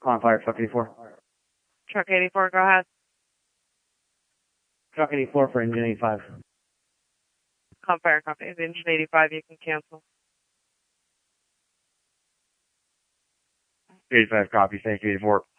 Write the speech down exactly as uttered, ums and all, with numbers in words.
Call on fire, truck eighty-four. Truck eighty-four, go ahead. Truck eighty-four for engine eighty-five. Call fire company. Engine eighty-five, you can cancel. eighty-five copy, thank you, eighty-four.